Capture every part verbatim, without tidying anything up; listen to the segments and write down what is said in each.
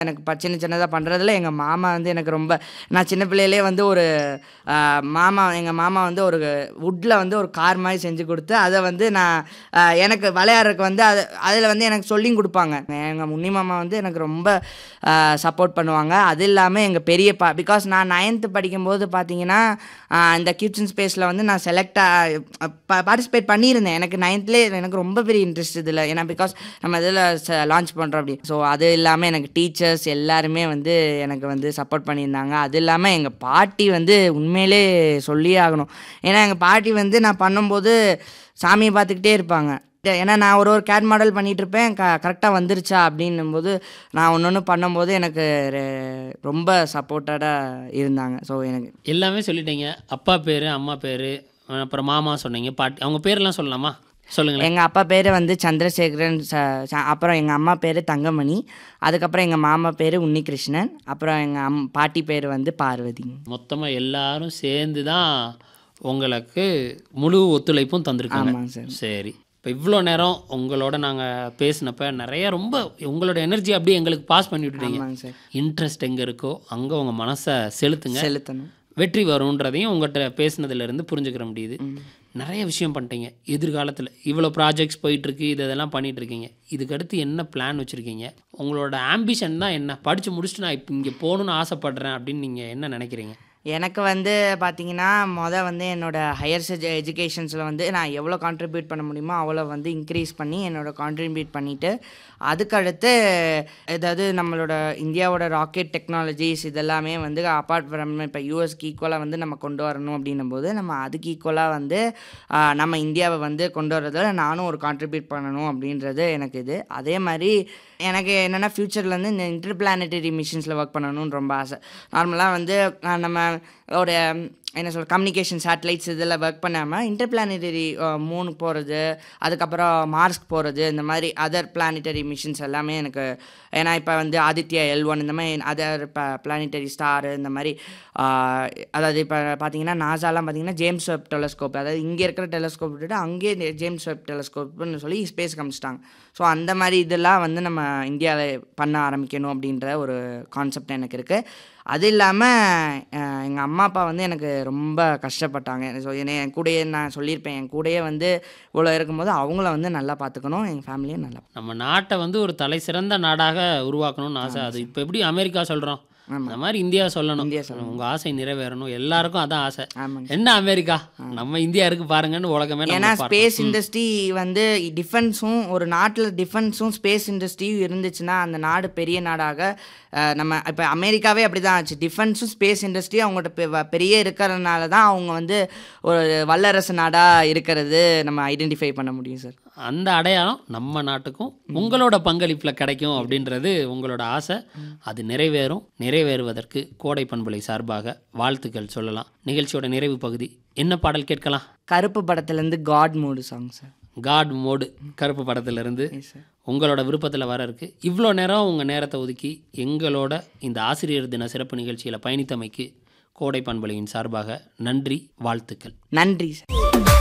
எனக்கு ப சின்ன சின்னதாக பண்ணுறதுல எங்கள் மாமா வந்து எனக்கு ரொம்ப நான் சின்ன பிள்ளையிலே வந்து ஒரு மாமா எங்கள் மாமா வந்து ஒரு வுட்டில் வந்து ஒரு கார் மாதிரி செஞ்சு கொடுத்து அதை வந்து நான் எனக்கு விளையாடுறதுக்கு வந்து அது அதில் வந்து எனக்கு சொல்லியும் கொடுப்பாங்க. எங்கள் முன்னி மாமா வந்து எனக்கு ரொம்ப சப்போர்ட் பண்ணுவாங்க. அது இல்லாமல் எங்கள் பெரியப்பா, பிகாஸ் நான் நைன்த்து படிக்கும்போது பார்த்தீங்கன்னா இந்த கிச்சன் ஸ்பேஸில் வந்து நான் செலக்டாக பார்ட்டிசிபேட் பண்ணியிருந்தேன். எனக்கு நைன்த்லேயே எனக்கு ரொம்ப பெரிய இன்ட்ரெஸ்ட் இதில், ஏன்னா பிகாஸ் நம்ம இதில் லான்ச் பண்ணுறோம் அப்படி. ஸோ அது இல்லாமல் எனக்கு டீச்சர்ஸ் எல்லாருமே வந்து எனக்கு வந்து சப்போர்ட் பண்ணியிருந்தாங்க. அது இல்லாமல் எங்கள் பாட்டி வந்து உண்மையிலே சொல்லியே ஆகணும். ஏன்னா எங்கள் பாட்டி வந்து நான் பண்ணும்போது சாமியை பார்த்துக்கிட்டே இருப்பாங்க. ஏன்னா நான் ஒரு ஒரு கேட் மாடல் பண்ணிகிட்டு இருப்பேன், க கரெக்டாக வந்துருச்சா அப்படின்னும் போது நான் ஒன்று ஒன்று பண்ணும்போது எனக்கு ரொம்ப சப்போர்ட்டடாக இருந்தாங்க. ஸோ எனக்கு எல்லாமே சொல்லிட்டீங்க. அப்பா பேர், அம்மா பேர், அப்புறம் மாமா சொன்னீங்க, பாட்டி, அவங்க பேர்லாம் சொல்லலாமா? சொல்லுங்கள். எங்கள் அப்பா பேர் வந்து சந்திரசேகரன், அப்புறம் எங்கள் அம்மா பேர் தங்கமணி, அதுக்கப்புறம் எங்கள் மாமா பேர் உன்னிகிருஷ்ணன், அப்புறம் எங்கள் அம் பாட்டி பேர் வந்து பார்வதி. மொத்தமாக எல்லாரும் சேர்ந்து தான் உங்களுக்கு முழு ஒத்துழைப்பும் தந்திருக்காங்க. ஆமாங்க சார். சரி, இப்போ இவ்வளோ நேரம் உங்களோட நாங்கள் பேசினப்ப நிறைய ரொம்ப உங்களோட எனர்ஜி அப்படியே எங்களுக்கு பாஸ் பண்ணி விட்டுட்டீங்க. சார், இன்ட்ரெஸ்ட் எங்கே இருக்கோ அங்கே உங்கள் மனசை செலுத்துங்க, செலுத்தணும். வெற்றி வரும்ன்றதையும் உங்கள்கிட்ட பேசினதுலேருந்து புரிஞ்சுக்கிற முடியுது. நிறைய விஷயம் பண்ணிட்டீங்க. எதிர்காலத்தில் இவ்வளோ ப்ராஜெக்ட்ஸ் போயிட்டுருக்கு, இது இதெல்லாம் பண்ணிகிட்டு இருக்கீங்க. இதுக்கடுத்து என்ன பிளான் வச்சுருக்கீங்க? உங்களோட ஆம்பிஷன் தான் என்ன? படித்து முடிச்சுட்டு நான் இப்போ இங்கே போகணுன்னு ஆசைப்பட்றேன் அப்படின்னு நீங்கள் என்ன நினைக்கிறீங்க? எனக்கு வந்து பார்த்தீங்கன்னா மொதல் வந்து என்னோடய ஹையர் எஜுகேஷன்ஸில் வந்து நான் எவ்வளோ கான்ட்ரிபியூட் பண்ண முடியுமோ அவ்வளோ வந்து இன்க்ரீஸ் பண்ணி என்னோடய கான்ட்ரிபியூட் பண்ணிவிட்டு, அதுக்கடுத்து ஏதாவது நம்மளோட இந்தியாவோட ராக்கெட் டெக்னாலஜிஸ் இதெல்லாமே வந்து அப்பார்ட் ஃப்ரம் இப்போ யூஎஸ்க்கு ஈக்குவலாக வந்து நம்ம கொண்டு வரணும் அப்படின்னும் போது நம்ம அதுக்கு ஈக்குவலாக வந்து நம்ம இந்தியாவை வந்து கொண்டு வரதில் நானும் ஒரு கான்ட்ரிபியூட் பண்ணணும் அப்படின்றது எனக்கு இது. அதே மாதிரி எனக்கு என்னென்னா ஃப்யூச்சரில் வந்து இந்த இன்டர் பிளானட்டரி மிஷின்ஸில் ஒர்க் பண்ணணும்னு ரொம்ப ஆசை. நார்மலாக வந்து நம்ம ஒரு என்ன சொல் கம்யூனிகேஷன் சேட்டலைட்ஸ் இதில் ஒர்க் பண்ணாமல் இன்டர் பிளானட்டரி மூணுக்கு போகிறது, அதுக்கப்புறம் மார்ஸ்க்கு போகிறது, இந்த மாதிரி அதர் பிளானட்டரி மிஷின்ஸ் எல்லாமே எனக்கு, ஏன்னா இப்போ வந்து ஆதித்யா எல் ஒன் இந்த மாதிரி அதர் ப பிளானட்டரி ஸ்டாரு இந்த மாதிரி, அதாவது இப்போ பார்த்தீங்கன்னா நாசாலாம் பார்த்தீங்கன்னா ஜேம்ஸ் வெப் டெலஸ்கோப், அதாவது இங்கே இருக்கிற டெலஸ்கோப் விட்டுட்டு அங்கேயே ஜேம்ஸ் வெப் டெலஸ்கோப்னு சொல்லி ஸ்பேஸ் காமிச்சிட்டாங்க. ஸோ அந்த மாதிரி இதெல்லாம் வந்து நம்ம இந்தியாவில் பண்ண ஆரம்பிக்கணும் அப்படின்ற ஒரு கான்செப்ட் எனக்கு இருக்குது. அது இல்லாமல் எங்கள் அம்மா அப்பா வந்து எனக்கு ரொம்ப கஷ்டப்பட்டாங்க. ஸோ என்னை என் கூடயே நான் சொல்லியிருப்பேன், என் கூடயே வந்து இவ்வளோ இருக்கும்போது அவங்கள வந்து நல்லா பார்த்துக்கணும், எங்கள் ஃபேமிலியும் நல்லா. நம்ம நாட்டை வந்து ஒரு தலை சிறந்த நாடாக உருவாக்கணும்னு ஆசை. அது இப்போ எப்படி அமெரிக்கா சொல்கிறோம், அந்த மாதிரி இந்தியா சொல்லணும். இந்தியா சொல்லணும். உங்கள் ஆசை நிறைவேறணும். எல்லாருக்கும் அதான் ஆசை. ஆமாங்க. என்ன அமெரிக்கா, நம்ம இந்தியா இருக்கு பாருங்கன்னு உலகமே. ஏன்னா ஸ்பேஸ் இண்டஸ்ட்ரி வந்து டிஃபென்ஸும் ஒரு நாட்டில் டிஃபென்ஸும் ஸ்பேஸ் இண்டஸ்ட்ரியும் இருந்துச்சுன்னா அந்த நாடு பெரிய நாடாக, நம்ம இப்போ அமெரிக்காவே அப்படி தான் ஆச்சு. டிஃபென்ஸும் ஸ்பேஸ் இண்டஸ்ட்ரியும் அவங்கள்ட்ட பெரிய இருக்கிறதுனால தான் அவங்க வந்து ஒரு வல்லரசு நாடாக இருக்கிறது நம்ம ஐடென்டிஃபை பண்ண முடியும் சார். அந்த அடையாளம் நம்ம நாட்டுக்கும் உங்களோட பங்களிப்பில் கிடைக்கும் அப்படின்றது உங்களோட ஆசை. அது நிறைவேறும். நிறைவேறுவதற்கு கோடை பண்பலை சார்பாக வாழ்த்துக்கள் சொல்லலாம். நிகழ்ச்சியோட நிறைவு பகுதி என்ன பாடல் கேட்கலாம்? கருப்பு படத்துலேருந்து God mode song sir. God mode கருப்பு படத்துலேருந்து உங்களோட விருப்பத்தில் வர இருக்கு. இவ்வளோ நேரம் உங்கள் நேரத்தை ஒதுக்கி எங்களோட இந்த ஆசிரியர் தின சிறப்பு நிகழ்ச்சியில் பயணித்தமைக்கு கோடை பண்பலையின் சார்பாக நன்றி, வாழ்த்துக்கள். நன்றி சார்.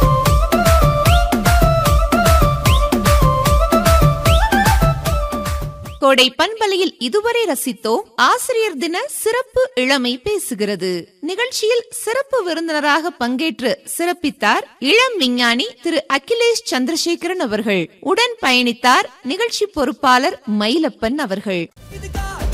கோடை பண்பலையில் இதுவரை ரசித்தோம் ஆசிரியர் தின சிறப்பு இளமை பேசுகிறது. நிகழ்ச்சியில் சிறப்பு விருந்தினராக பங்கேற்று சிறப்பித்தார் இளம் விஞ்ஞானி திரு அகிலேஷ் சந்திரசேகரன் அவர்கள். உடன் பயணித்தார் நிகழ்ச்சி பொறுப்பாளர் மயிலப்பன் அவர்கள்.